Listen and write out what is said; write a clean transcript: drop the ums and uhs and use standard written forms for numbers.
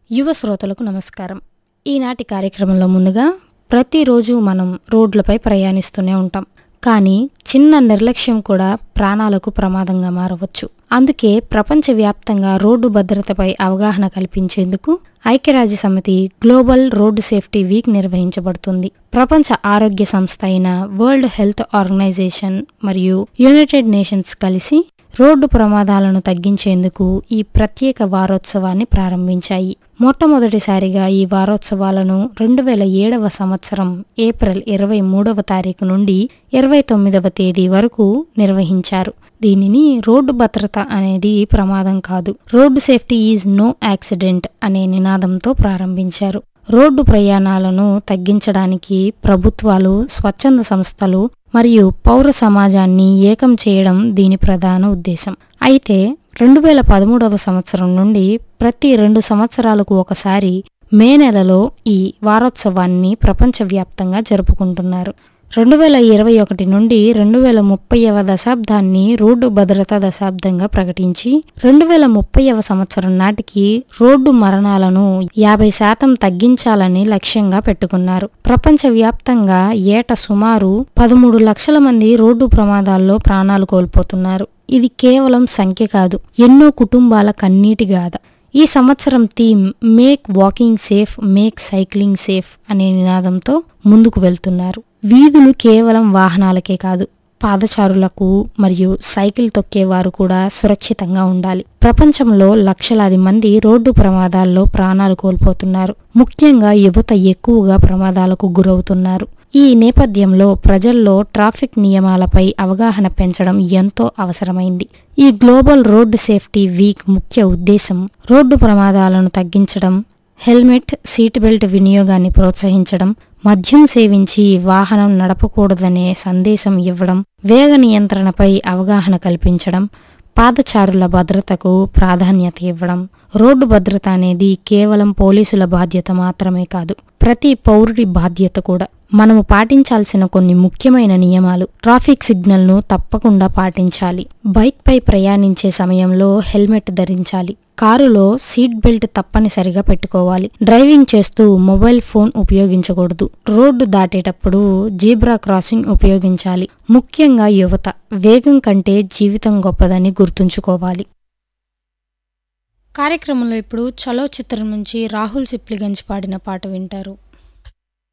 యువ శ్రోతలకు నమస్కారం. ఈనాటి కార్యక్రమంలో ముందుగా ప్రతిరోజు మనం రోడ్లపై ప్రయాణిస్తూనే ఉంటాం. కానీ చిన్న నిర్లక్ష్యం కూడా ప్రాణాలకు ప్రమాదంగా మారవచ్చు. అందుకే ప్రపంచవ్యాప్తంగా రోడ్డు భద్రతపై అవగాహన కల్పించేందుకు ఐక్యరాజ్యసమితి గ్లోబల్ రోడ్డు సేఫ్టీ వీక్ నిర్వహించబడుతుంది. ప్రపంచ ఆరోగ్య సంస్థ అయిన వరల్డ్ హెల్త్ ఆర్గనైజేషన్ మరియు యునైటెడ్ నేషన్స్ కలిసి రోడ్డు ప్రమాదాలను తగ్గించేందుకు ఈ ప్రత్యేక వారోత్సవాన్ని ప్రారంభించాయి. మొట్టమొదటిసారిగా ఈ వారోత్సవాలను 2007వ సంవత్సరం ఏప్రిల్ 23వ తారీఖు నుండి 29వ తేదీ వరకు నిర్వహించారు. దీనిని రోడ్డు భద్రత అనేది ప్రమాదం కాదు, road safety is no accident అనే నినాదంతో ప్రారంభించారు. రోడ్డు ప్రయాణాలను తగ్గించడానికి ప్రభుత్వాలు, స్వచ్ఛంద సంస్థలు మరియు పౌర సమాజాన్ని ఏకం చేయడం దీని ప్రధాన ఉద్దేశం. అయితే 2013వ సంవత్సరం నుండి ప్రతి 2 సంవత్సరాలకు ఒకసారి మే నెలలో ఈ వారోత్సవాన్ని ప్రపంచవ్యాప్తంగా జరుపుకుంటున్నారు. 2021 నుండి 2030వ దశాబ్దాన్ని రోడ్డు భద్రతా దశాబ్దంగా ప్రకటించి 2030వ సంవత్సరం నాటికి రోడ్డు మరణాలను 50% తగ్గించాలని లక్ష్యంగా పెట్టుకున్నారు. ప్రపంచవ్యాప్తంగా ఏటా సుమారు 13 లక్షల మంది రోడ్డు ప్రమాదాల్లో ప్రాణాలు కోల్పోతున్నారు. ఇది కేవలం సంఖ్య కాదు, ఎన్నో కుటుంబాల కన్నీటి గాథ. ఈ సంవత్సరం theme make walking safe, make cycling safe అనే నినాదంతో ముందుకు వెళ్తున్నారు. వీధులు కేవలం వాహనాలకే కాదు, పాదచారులకు మరియు సైకిల్ తొక్కేవారు కూడా సురక్షితంగా ఉండాలి. ప్రపంచంలో లక్షలాది మంది రోడ్డు ప్రమాదాల్లో ప్రాణాలు కోల్పోతున్నారు. ముఖ్యంగా యువత ఎక్కువగా ప్రమాదాలకు గురవుతున్నారు. ఈ నేపథ్యంలో ప్రజల్లో ట్రాఫిక్ నియమాలపై అవగాహన పెంచడం ఎంతో అవసరమైంది. ఈ గ్లోబల్ రోడ్డు సేఫ్టీ వీక్ ముఖ్య ఉద్దేశం రోడ్డు ప్రమాదాలను తగ్గించడం, హెల్మెట్, సీట్ బెల్ట్ వినియోగాన్ని ప్రోత్సహించడం, మద్యం సేవించి వాహనం నడపకూడదనే సందేశం ఇవ్వడం, వేగ నియంత్రణపై అవగాహన కల్పించడం, పాదచారుల భద్రతకు ప్రాధాన్యత ఇవ్వడం. రోడ్డు భద్రత అనేది కేవలం పోలీసుల బాధ్యత మాత్రమే కాదు, ప్రతి పౌరుడి బాధ్యత కూడా. మనము పాటించాల్సిన కొన్ని ముఖ్యమైన నియమాలు: ట్రాఫిక్ సిగ్నల్ను తప్పకుండా పాటించాలి, బైక్పై ప్రయాణించే సమయంలో హెల్మెట్ ధరించాలి, కారులో సీట్ బెల్ట్ తప్పనిసరిగా పెట్టుకోవాలి, డ్రైవింగ్ చేస్తూ మొబైల్ ఫోన్ ఉపయోగించకూడదు, రోడ్డు దాటేటప్పుడు జీబ్రా క్రాసింగ్ ఉపయోగించాలి. ముఖ్యంగా యువత, వేగం కంటే జీవితం గొప్పదని గుర్తుంచుకోవాలి. కార్యక్రమంలో ఇప్పుడు చలో చిత్రం నుంచి రాహుల్ సిప్లిగంజ్ పాడిన పాట వింటారు.